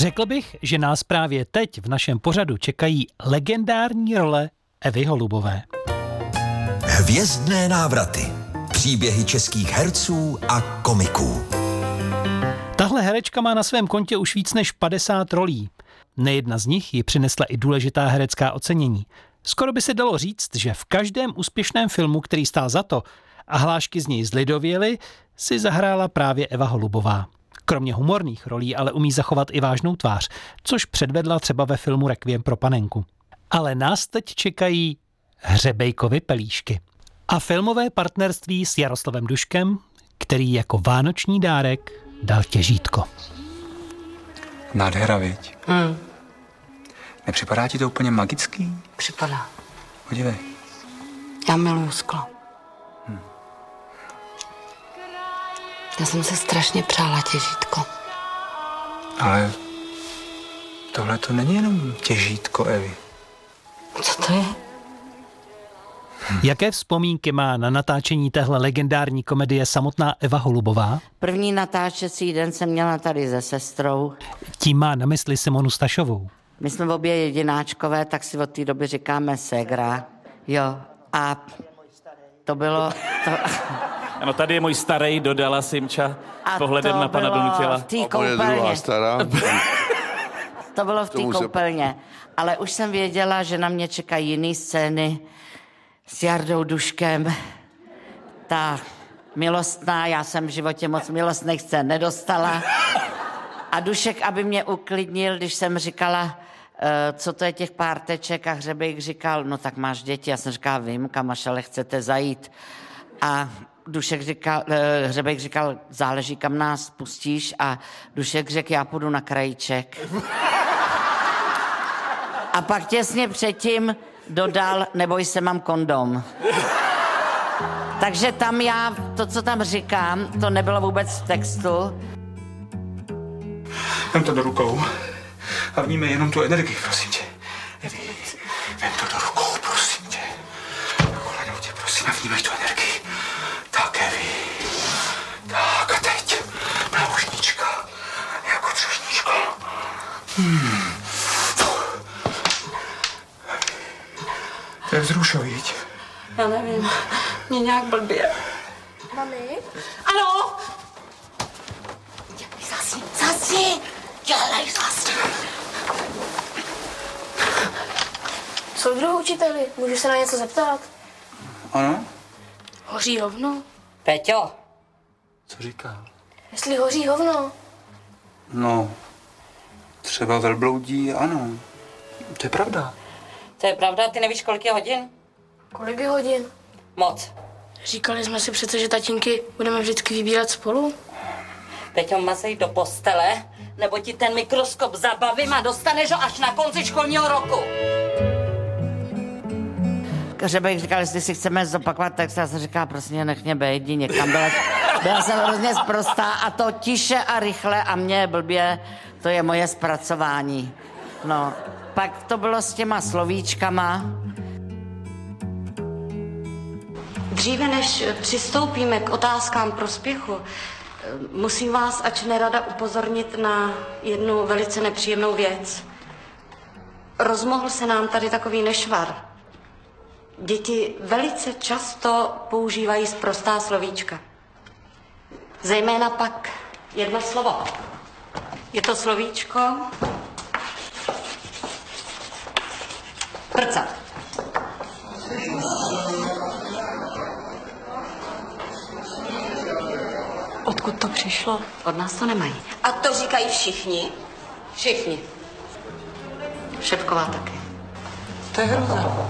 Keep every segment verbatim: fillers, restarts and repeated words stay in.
Řekl bych, že nás právě teď v našem pořadu čekají legendární role Evy Holubové. Hvězdné návraty. Příběhy českých herců a komiků. Tahle herečka má na svém kontě už víc než padesát rolí. Nejedna z nich ji přinesla i důležitá herecká ocenění. Skoro by se dalo říct, že v každém úspěšném filmu, který stál za to a hlášky z něj zlidověly, si zahrála právě Eva Holubová. Kromě humorných rolí ale umí zachovat i vážnou tvář, což předvedla třeba ve filmu Requiem pro panenku. Ale nás teď čekají Hřebejkovy pelíšky. A filmové partnerství s Jaroslavem Duškem, který jako vánoční dárek dal těžítko. Nádhera, viď? Hmm. Nepřipadá ti to úplně magický? Připadá. Podívej. Já miluju sklo. Hmm. Já jsem se strašně přála těžítko. Ale tohle to není jenom těžítko, Evi. Co to je? Hm. Jaké vzpomínky má na natáčení téhle legendární komedie samotná Eva Holubová? První natáčecí den jsem měla tady se sestrou. Tím má na mysli Simonu Stašovou. My jsme obě jedináčkové, tak si od té doby říkáme ségra. Jo, a to bylo... To... Ano, tady je můj starý, dodala Simča s pohledem na pana Donutila. V té koupelně. To bylo v té koupelně. Ale už jsem věděla, že na mě čekají jiný scény s Jardou Duškem. Ta milostná, já jsem v životě moc milostných scén nedostala. A Dušek, aby mě uklidnil, když jsem říkala, uh, co to je těch párteček, a Hřebejk říkal, no tak máš děti. Já jsem říkala, vím, kam až ale chcete zajít. A Dušek říkal, uh, Hřebejk říkal, záleží, kam nás pustíš. A Dušek řekl, já půjdu na krajíček. A pak těsně předtím dodal, neboj se, mám kondom. Takže tam já, to, co tam říkám, to nebylo vůbec v textu. Vem to do rukou a vníme jenom tu energii, prosím tě. Evi, vem to do rukou, prosím tě. Kolenou tě, prosím, a vnímej tu energii. Tak, Evi. Tak a teď. Mloužnička, jako třešnička. Hmm. To je vzrušový. Já nevím, mě nějak blbě. Mami? Ano? Dělej zasi, zasi, dělej zasi. Soudruhu učiteli, můžu se na něco zeptat? Ano? Hoří hovno? Peťo. Co říkal? Jestli hoří hovno? No, třeba velbloudí, ano. To je pravda. To je pravda, ty nevíš, kolik je hodin? Kolik je hodin? Moc. Říkali jsme si přece, že tatínky budeme vždycky vybírat spolu. Peťo, mazej do postele, nebo ti ten mikroskop zabavím a dostaneš ho až na konci školního roku. Hřebejk říkal, jestli si chceme zopakovat text, já jsem říkala, prosím, nech mě bejt, jdi někam. Byla, byla jsem hrozně sprostá a to tiše a rychle a mě blbě, to je moje zpracování. No, pak to bylo s těma slovíčkama. Dříve než přistoupíme k otázkám prospěchu, musím vás, ač nerada, upozornit na jednu velice nepříjemnou věc. Rozmohl se nám tady takový nešvar. Děti velice často používají sprostá slovíčka. Zejména pak jedno slovo. Je to slovíčko prcat. Odkud to přišlo? Od nás to nemají. A to říkají všichni? Všichni. Šepková taky. To je hroza.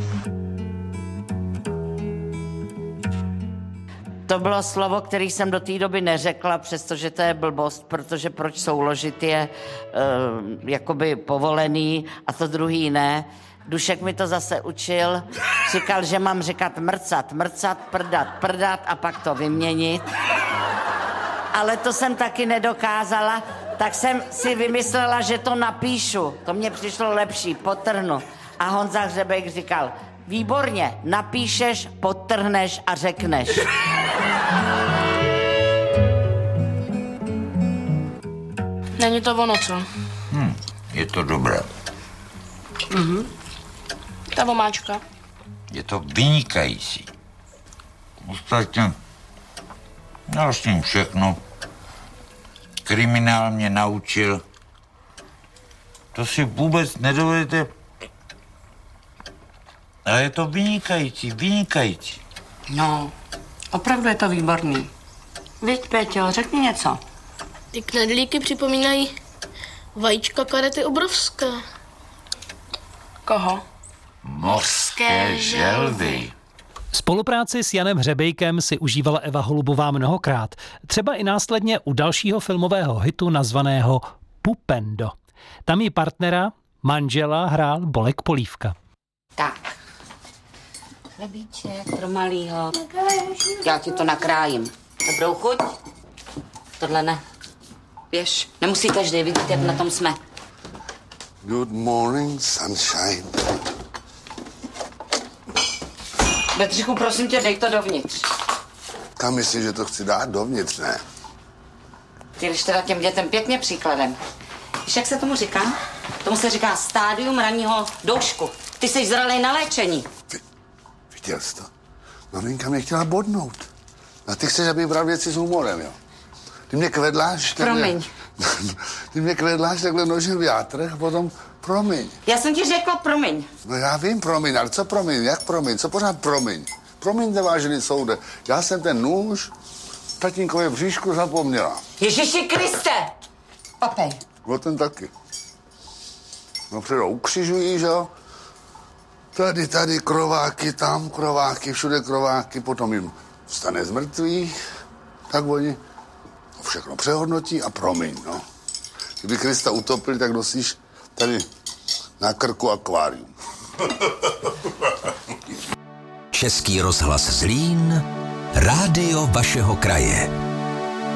To bylo slovo, který jsem do té doby neřekla, přestože to je blbost, protože proč souložit je uh, jakoby povolený a to druhý ne. Dušek mi to zase učil, říkal, že mám říkat mrcat, mrcat, prdat, prdat a pak to vyměnit. Ale to jsem taky nedokázala, tak jsem si vymyslela, že to napíšu. To mně přišlo lepší, podtrhnu. A Honza Hřebejk říkal, výborně, napíšeš, podtrhneš a řekneš. Není to ono, co? Je to dobré. Mhm. Ta vomáčka. Je to vynikající. Ostatně, já s ním všechno. Kriminál mě naučil. To si vůbec nedovedete. Ale je to vynikající, vynikající. No, opravdu je to výborný. Víď, Péťo, řekni něco. Ty knedlíky připomínají vajíčka Karety Obrovské. Koho? Mořské želvy. Spolupráci s Janem Hřebejkem si užívala Eva Holubová mnohokrát, třeba i následně u dalšího filmového hitu nazvaného Pupendo. Tam jí partnera, manžela, hrál Bolek Polívka. Tak. Chlebíček pro malýho. Já ti to nakrájím. Dobrou chuť? Tohle ne. Běž, nemusí každý vidět, jak na tom jsme. Good morning, sunshine. Bedřichu, prosím tě, dej to dovnitř. Kam myslíš, že to chci dát? Dovnitř, ne? Ty jdeš teda těm dětem pěkně příkladem. Víš, jak se tomu říká? Tomu se říká stádium ranního doušku. Ty jsi zralej na léčení. Ty, viděl jsi to? Maminka mě chtěla bodnout. A ty chceš, abych bral věci s humorem, jo? Ty mě kvedláš takhle... Promiň. Ty mě kvedláš takhle nožem v játrech a potom promiň. Já jsem ti řekla promiň. No já vím promiň, ale co promiň? Jak promiň? Co pořád promiň? Promiňte, vážený soude. Já jsem ten nůž tatínkově bříšku zapomněla. Ježiši Kriste! Papej. O ten taky. No předou ukřižují, že jo? Tady, tady krováky, tam krováky, všude krováky, potom jim vstane z mrtvých, tak oni všechno přehodnotí a promiň, no. Kdyby Krista utopil, tak nosíš tady na krku akvárium. Český rozhlas Zlín, rádio vašeho kraje.